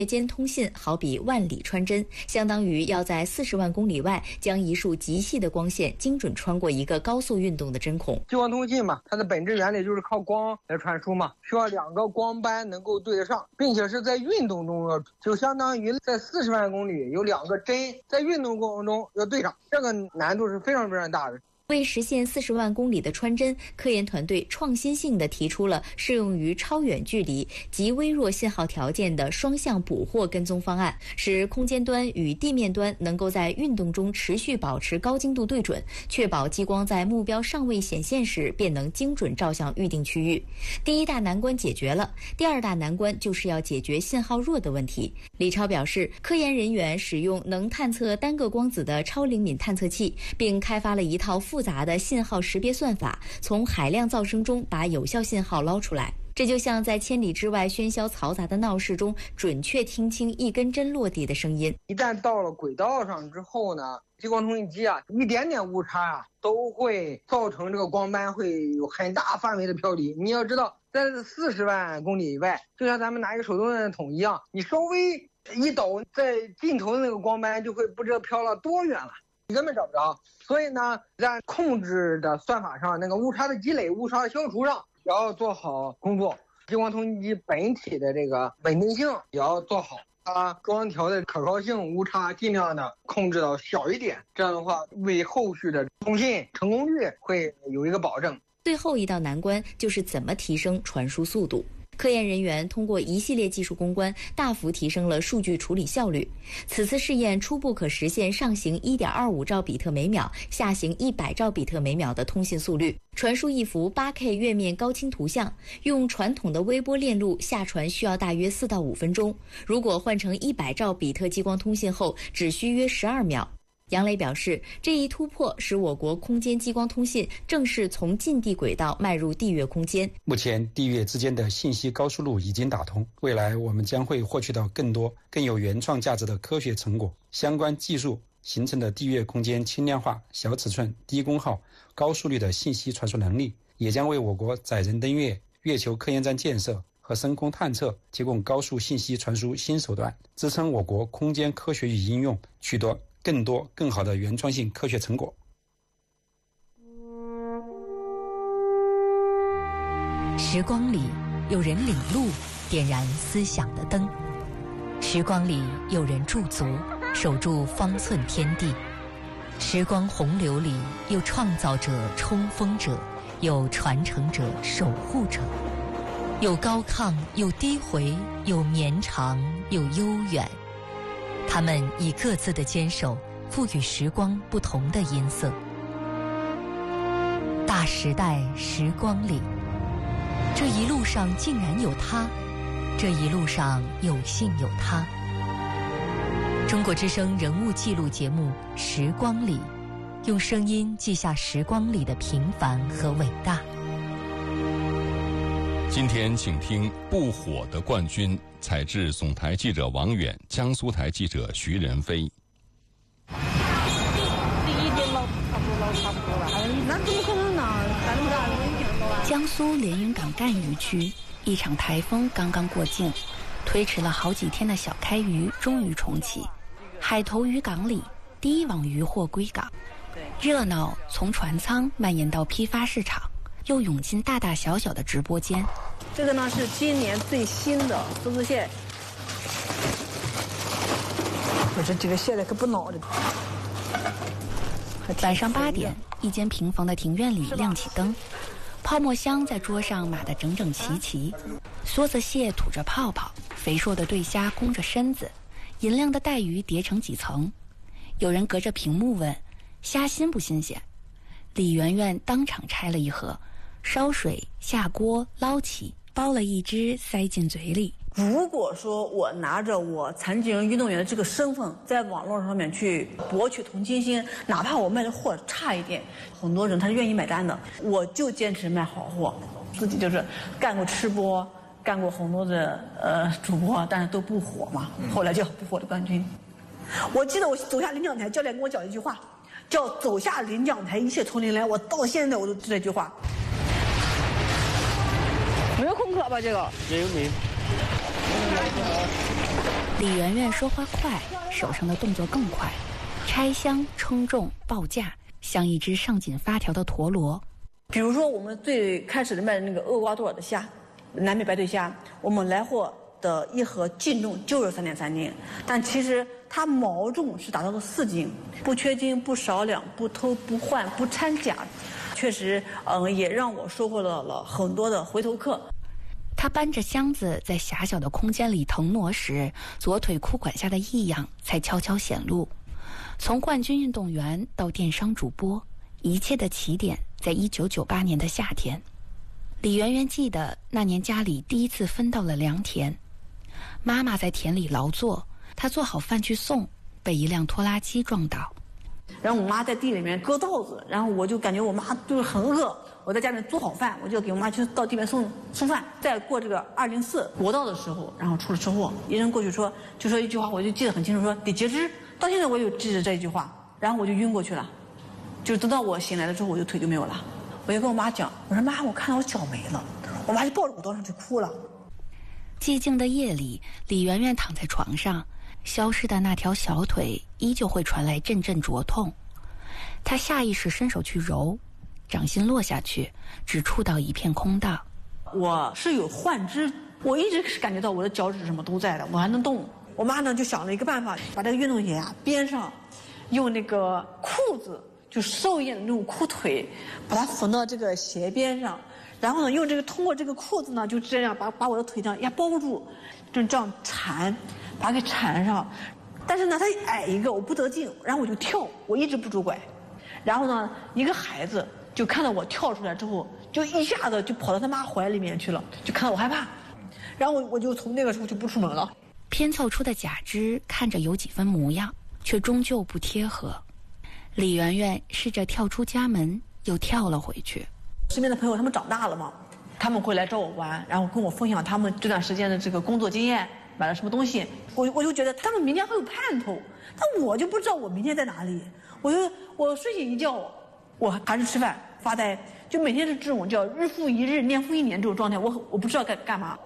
夜间通信好比万里穿针，相当于要在40万公里外将一束极细的光线精准穿过一个高速运动的针孔。 激光通信嘛，它的本质原理就是靠光来传输嘛，需要2个光斑能够对得上，并且是在运动中就相当于在40万公里有2个针在运动过程中要对上，这个难度是非常非常大的。 为实现40万公里的穿针，科研团队创新性地提出了适用于超远距离及微弱信号条件的双向捕获跟踪方案，使空间端与地面端能够在运动中持续保持高精度对准，确保激光在目标尚未显现时便能精准照向预定区域。第一大难关解决了，第二大难关就是要解决信号弱的问题。李超表示，科研人员使用能探测单个光子的超灵敏探测器，并开发了一套复杂的信号识别算法，从海量噪声中把有效信号捞出来。这就像在千里之外喧嚣嘈杂的闹市中，准确听清一根针落地的声音。 一旦到了轨道上之后呢，激光通信机一点点误差都会造成这个光斑会有很大范围的飘离。你要知道，在40万公里以外，就像咱们拿一个手动的筒一样，你稍微一抖，在尽头的那个光斑就会不知道飘了多远了，你根本找不着。所以呢，在控制的算法上，那个误差的积累、误差的消除上也要做好工作。激光通信机本体的这个稳定性也要做好，光条的可靠性误差尽量的控制到小一点，这样的话为后续的通信成功率会有一个保证。 最后一道难关就是怎么提升传输速度。科研人员通过一系列技术攻关，大幅提升了数据处理效率。此次试验初步可实现上行 1.25 兆比特每秒，下行100兆比特每秒的通信速率，传输一幅 8K 月面高清图像，用传统的微波链路下传需要大约4到5分钟，如果换成100兆比特激光通信后，只需约12秒。杨磊表示，这一突破使我国空间激光通信正式从近地轨道迈入地月空间。 目前地月之间的信息高速路已经打通，未来我们将会获取到更多更有原创价值的科学成果。相关技术形成的地月空间轻量化、小尺寸、低功耗、高速率的信息传输能力，也将为我国载人登月、月球科研站建设和深空探测提供高速信息传输新手段，支撑我国空间科学与应用取得更多更好的原创性科学成果。 时光里有人领路，点燃思想的灯；时光里有人驻足，守住方寸天地。时光洪流里有创造者、冲锋者，有传承者、守护者，有高亢，有低回，有绵长，有悠远。他们以各自的坚守，赋予时光不同的音色。大时代时光里，这一路上竟然有他，这一路上有幸有他。中国之声人物记录节目《时光里》，用声音记下时光里的平凡和伟大。 今天请听不火的冠军，采自总台记者王远，江苏台记者徐仁飞。 第一天捞差不多了，那怎么可能呢？干那么大的一天捞啊！ 江苏连云港赣渔区，一场台风刚刚过境，推迟了好几天的小开渔终于重启。海头渔港里，第一网渔获归港，热闹从船舱蔓延到批发市场，又涌进大大小小的直播间。 这个呢是今年最新的福字蟹，我说这个蟹的可不孬的。 晚上8点，一间平房的庭院里亮起灯，泡沫箱在桌上码得整整齐齐，梭子蟹吐着泡泡，肥硕的对虾弓着身子，银亮的带鱼叠成几层。有人隔着屏幕问：虾新不新鲜？李媛媛当场拆了一盒，烧水下锅捞起，剥了一只塞进嘴里。 如果说我拿着我残疾人运动员的这个身份在网络上面去博取同情心，哪怕我卖的货差一点，很多人他是愿意买单的。我就坚持卖好货，自己就是干过吃播，干过很多的主播，但是都不火嘛，后来叫不火的冠军。我记得我走下领奖台，教练跟我讲一句话，叫走下领奖台一切从零来，我到现在我都记这句话。没有空壳吧？这个没有。 李媛媛说话快，手上的动作更快，拆箱、称重、报价，像一只上紧发条的陀螺。 比如说我们最开始的卖的那个厄瓜多尔的虾，南美白腿虾，我们来货的一盒净重就是3.3斤，但其实它毛重是达到了4斤，不缺斤不少两，不偷不换不掺假，确实也让我收获到了很多的回头客。 他搬着箱子在狭小的空间里腾挪时，左腿裤管下的异样才悄悄显露。从冠军运动员到电商主播，一切的起点在1998年的夏天。李媛媛记得那年家里第一次分到了良田，妈妈在田里劳作，她做好饭去送，被一辆拖拉机撞倒。 然后我妈在地里面割稻子，然后我就感觉我妈就是很饿，我在家里面做好饭，我就给我妈去到地面送饭。在过这个204国道的时候，然后出了车祸，医生过去就说一句话，我就记得很清楚，说得截肢。到现在我就记着这一句话，然后我就晕过去了。就等到我醒来了之后，我就腿就没有了。我就跟我妈讲，我说妈，我看到我脚没了。我妈就抱着我到上去哭了。 寂静的夜里，李媛媛躺在床上，消失的那条小腿依旧会传来阵阵灼痛。她下意识伸手去揉，掌心落下去，只触到一片空荡。 我是有幻肢，我一直是感觉到我的脚趾什么都在的，我还能动。我妈呢就想了一个办法，把这个运动鞋边上用那个裤子，就兽印的那种裤腿，把它缝到这个鞋边上，然后呢用这个通过这个裤子呢就这样把我的腿这样包住，就这样缠，把它给缠上。但是呢它矮一个我不得劲，然后我就跳，我一直不拄拐。然后呢一个孩子就看到我跳出来之后，就一下子就跑到他妈怀里面去了，就看到我害怕，然后我就从那个时候就不出门了。 拼凑出的假肢看着有几分模样，却终究不贴合。李媛媛试着跳出家门，又跳了回去。 身边的朋友他们长大了嘛，他们会来找我玩，然后跟我分享他们这段时间的这个工作经验，买了什么东西。我就觉得他们明天会有盼头，但我就不知道我明天在哪里。我睡醒一觉，我还是吃饭发呆，就每天是这种叫日复一日年复一年这种状态，我不知道该干嘛。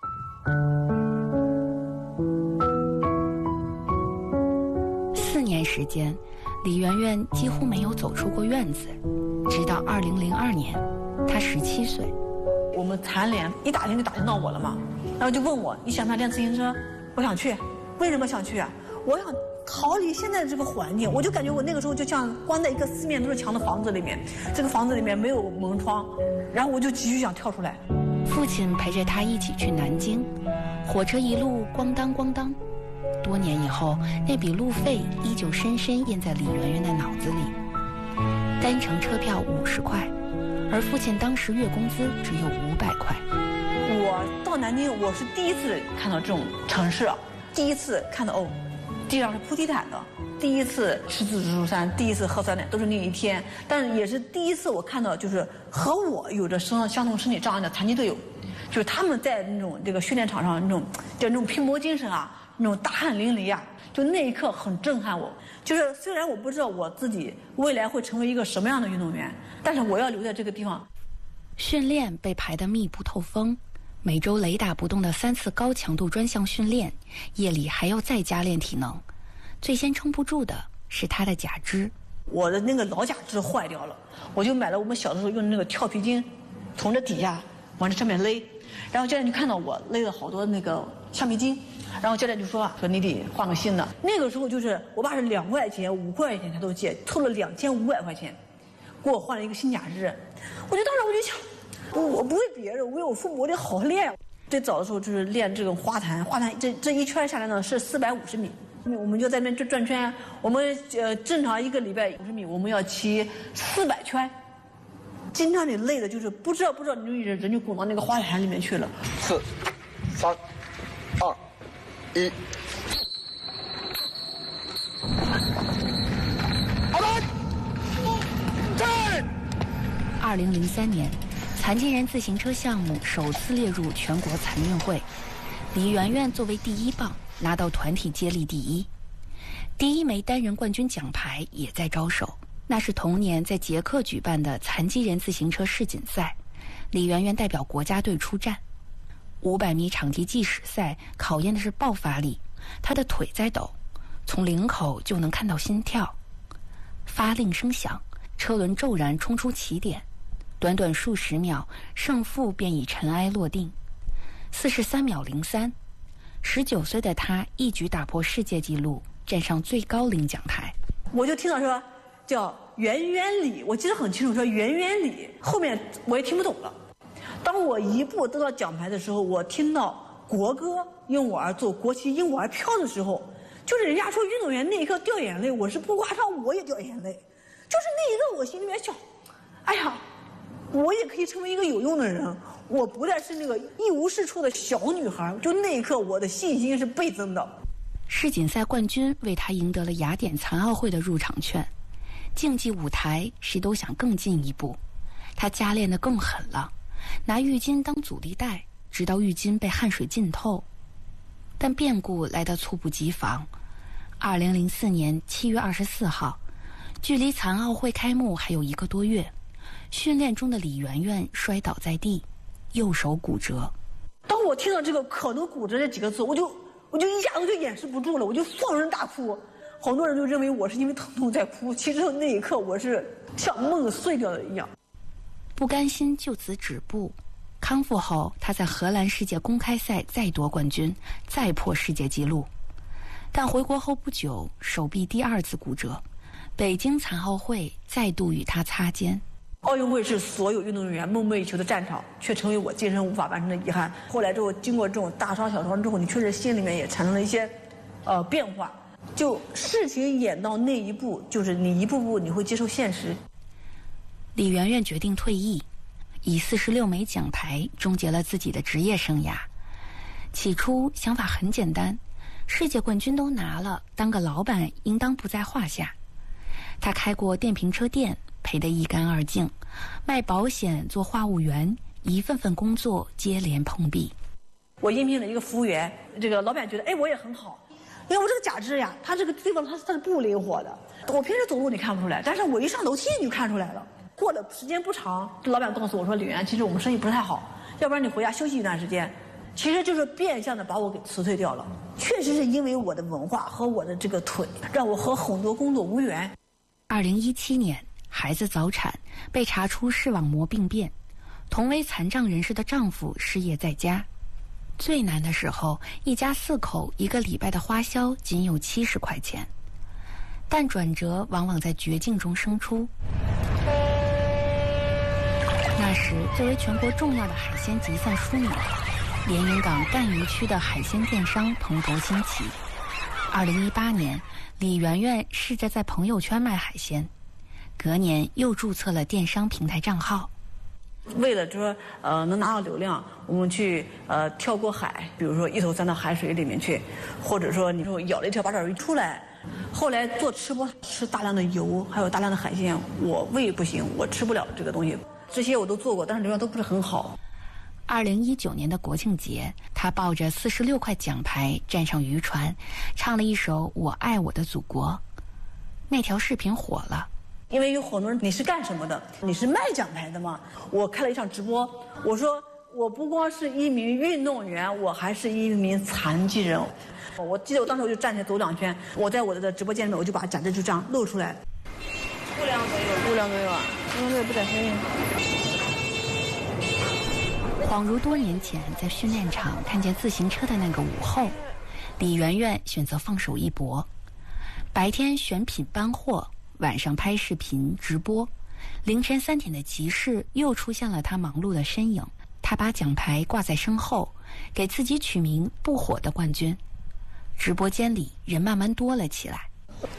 4年时间，李媛媛几乎没有走出过院子，直到2002年，她17岁。 我们残联一打听就打听到我了嘛，然后就问我你想不想练自行车？我想去。为什么想去啊？我想逃离现在的这个环境。我就感觉我那个时候就像关在一个四面都是墙的房子里面，这个房子里面没有门窗，然后我就急需想跳出来。 父亲陪着他一起去南京，火车一路咣当咣当。多年以后，那笔路费依旧深深印在李媛媛的脑子里。单程车票50块，而父亲当时月工资只有500块。 我到南京，我是第一次看到这种城市，第一次看到地上是铺地毯的，第一次吃自助餐，第一次喝酸奶，都是那一天。但是也是第一次我看到，就是和我有着相同身体障碍的残疾队友，就是他们在那种这个训练场上那种拼搏精神啊，那种大汗淋漓啊，就那一刻很震撼我。就是虽然我不知道我自己未来会成为一个什么样的运动员，但是我要留在这个地方。 训练被排得密不透风，每周雷打不动的3次高强度专项训练，夜里还要再加练体能。最先撑不住的是他的假肢。 我的那个老假肢坏掉了，我就买了我们小的时候用的那个跳皮筋，从这底下往这上面勒。然后教练就看到我勒了好多那个橡皮筋，然后教练就说你得换个新的。那个时候就是我爸是2块钱5块钱他都借，凑了2500块钱给我换了一个新假肢。当时我就想，我不为别人，我为我父母，我得好好练。最早的时候就是练这种花坛这一圈下来呢是450米，我们就在那边转圈。我们正常一个礼拜50米，我们要骑400圈。经常你累的就是不知道你人就滚到那个花坛里面去了。 4、3、2、1。 2003年，残疾人自行车项目首次列入全国残运会，李媛媛作为第1棒拿到团体接力第1，第1枚单人冠军奖牌也在招手。那是同年在捷克举办的残疾人自行车世锦赛，李媛媛代表国家队出战。500米场地计时赛考验的是爆发力， 他的腿在抖，从领口就能看到心跳。发令声响，车轮骤然冲出起点，短短数十秒，胜负便以尘埃落定。43秒03， 19岁的他一举打破世界纪录，站上最高领奖台。 我就听到说叫圆圆里，我记得很清楚，说圆圆里，后面我也听不懂了。当我一步得到奖牌的时候，我听到国歌用我而奏，国旗因我而飘的时候，就是人家说运动员那一刻掉眼泪，我是不夸张，我也掉眼泪。就是那一刻，我心里面想，哎呀，我也可以成为一个有用的人，我不再是那个一无是处的小女孩。就那一刻，我的信心是倍增的。 世锦赛冠军为他赢得了雅典残奥会的入场券，竞技舞台谁都想更进一步，他加练得更狠了，拿浴巾当阻力带，直到浴巾被汗水浸透。但变故来得猝不及防。2004年7月24号，距离残奥会开幕还有1个多月，训练中的李媛媛摔倒在地，右手骨折。 当我听到这个可能骨折这几个字，我就一下子就掩饰不住了，我就放声大哭。好多人就认为我是因为疼痛在哭，其实那一刻我是像梦碎掉的一样。 不甘心就此止步，康复后他在荷兰世界公开赛再夺冠军，再破世界纪录。但回国后不久，手臂第2次骨折，北京残奥会再度与他擦肩。 奥运会是所有运动员梦寐以求的战场，却成为我今生无法完成的遗憾。后来之后，经过这种大伤小伤之后，你确实心里面也产生了一些变化。就事情演到那一步，就是你一步步你会接受现实。 李媛媛决定退役，以46枚奖牌终结了自己的职业生涯。起初想法很简单，世界冠军都拿了，当个老板应当不在话下。他开过电瓶车店，赔得一干二净，卖保险，做话务员，一份份工作接连碰壁。 我应聘了一个服务员，这个老板觉得，哎，我也很好，因为我这个假肢呀，他这个地方它是不灵活的。我平时走路你看不出来，但是我一上楼梯你就看出来了。过了时间不长，老板告诉我说，李媛，其实我们生意不是太好，要不然你回家休息一段时间。其实就是变相的把我给辞退掉了。确实是因为我的文化和我的这个腿，让我和很多工作无缘。 2017年，孩子早产，被查出视网膜病变，同为残障人士的丈夫失业在家。最难的时候，一家4口1个礼拜的花销仅有70块钱。但转折往往在绝境中生出。那时，作为全国重要的海鲜集散枢纽，连云港赣榆区的海鲜电商蓬勃兴起。2018年，李媛媛试着在朋友圈卖海鲜，隔年又注册了电商平台账号。 为了说能拿到流量，我们去跳过海，比如说一头钻到海水里面去，或者说你说咬了一条八爪鱼出来。后来做吃播，吃大量的油，还有大量的海鲜，我胃不行，我吃不了这个东西。这些我都做过，但是流量都不是很好。 2019年的国庆节，他抱着46块奖牌站上渔船，唱了一首《我爱我的祖国》。那条视频火了， 因为有很多人，你是干什么的？你是卖奖牌的吗？我开了一场直播，我说我不光是一名运动员，我还是一名残疾人。我记得我当时我就站起来走2圈，我在我的直播间里面，我就把假肢就这样露出来。5两左右啊，因为这个不带声音。 恍如多年前在训练场看见自行车的那个午后，李媛媛选择放手一搏，白天选品搬货，晚上拍视频直播，凌晨3点的集市又出现了她忙碌的身影。她把奖牌挂在身后，给自己取名“不火的冠军”。直播间里人慢慢多了起来，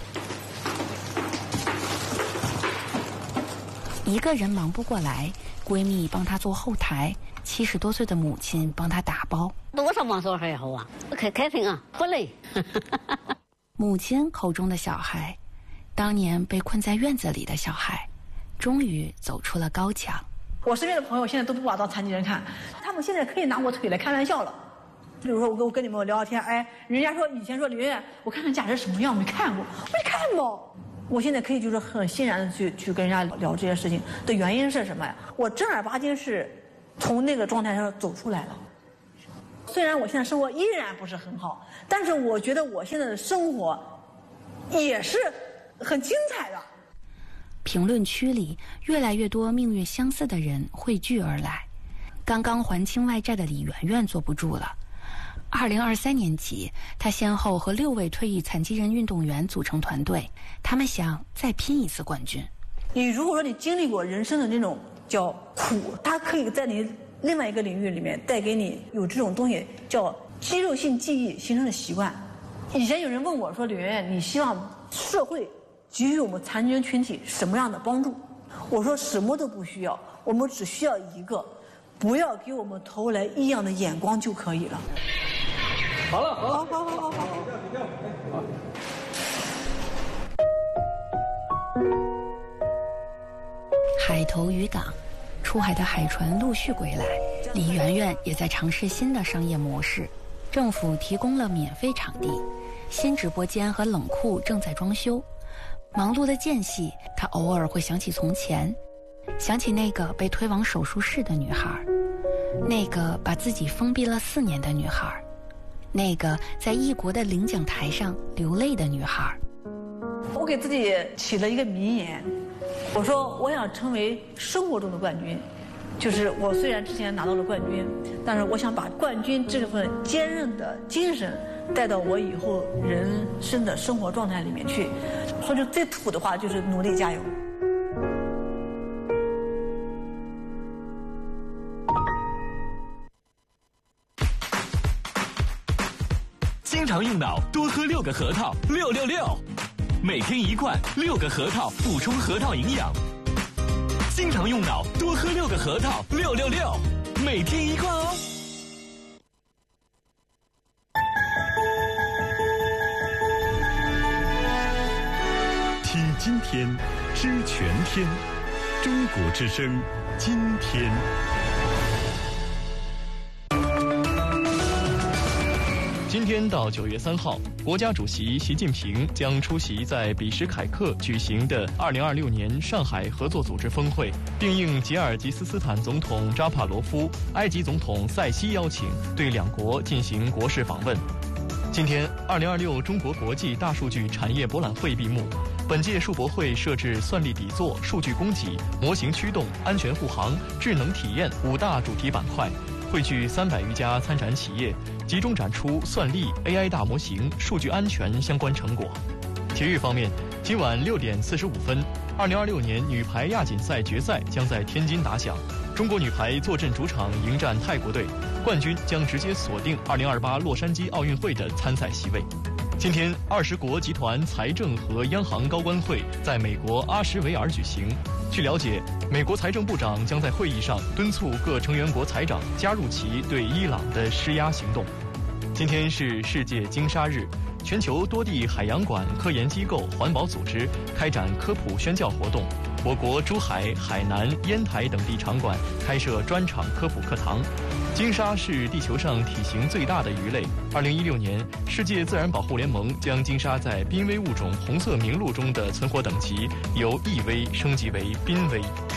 一个人忙不过来，闺蜜帮她做后台，70多岁的母亲帮她打包。 多少忙活还好啊，开心啊，不累。 母亲口中的小孩，当年被困在院子里的小孩，终于走出了高墙。 我身边的朋友现在都不把我当残疾人看，他们现在可以拿我腿来开玩笑了。比如说我跟你们聊聊天，哎，人家说以前说李媛媛，我看看假肢什么样，没看过，没看过。我现在可以就是很欣然的去跟人家聊这些事情的原因是什么呀？我正儿八经是从那个状态上走出来了。 虽然我现在生活依然不是很好，但是我觉得我现在的生活也是很精彩的。 评论区里越来越多命运相似的人汇聚而来。刚刚还清外债的李媛媛坐不住了。2023年起，她先后和6位退役残疾人运动员组成团队，他们想再拼一次冠军。 你如果说你经历过人生的那种叫苦，它可以在你另外一个领域里面带给你有这种东西叫肌肉性记忆形成的习惯。以前有人问我说：“李媛媛，你希望社会给予我们残疾人群体什么样的帮助？”我说什么都不需要，我们只需要一个，不要给我们投来异样的眼光就可以了。 好了， 好。 海头渔港，出海的海船陆续归来，李媛媛也在尝试新的商业模式。政府提供了免费场地，新直播间和冷库正在装修。忙碌的间隙，她偶尔会想起从前，想起那个被推往手术室的女孩，那个把自己封闭了4年的女孩，那个在异国的领奖台上流泪的女孩。 我给自己起了一个名言，我说我想成为生活中的冠军，就是我虽然之前拿到了冠军，但是我想把冠军这份坚韧的精神带到我以后人生的生活状态里面去。说句最土的话，就是努力加油。 经常用脑，多喝6个核桃，666，每天1罐，6个核桃补充核桃营养。经常用脑，多喝6个核桃，666，每天1罐哦。 听今天，知全天，中国之声，今天。 今天到9月3号，国家主席习近平将出席在比什凯克举行的2026年上海合作组织峰会，并应吉尔吉斯斯坦总统扎帕罗夫、埃及总统塞西邀请，对两国进行国事访问。今天，2026中国国际大数据产业博览会闭幕。本届数博会设置算力底座、数据供给、模型驱动、安全护航、智能体验5大主题板块，汇聚300余家参展企业，集中展出算力、AI 大模型、数据安全相关成果。体育方面，今晚6点45分，2026年女排亚锦赛决赛将在天津打响，中国女排坐镇主场迎战泰国队，冠军将直接锁定2028洛杉矶奥运会的参赛席位。今天，20国集团财政和央行高官会在美国阿什维尔举行。据了解，美国财政部长将在会议上敦促各成员国财长加入其对伊朗的施压行动。今天是世界鲸鲨日，全球多地海洋馆、科研机构、环保组织开展科普宣教活动。我国珠海、海南、烟台等地场馆开设专场科普课堂。鲸鲨是地球上体型最大的鱼类。2016年，世界自然保护联盟将鲸鲨在濒危物种红色名录中的存活等级由易危升级为濒危。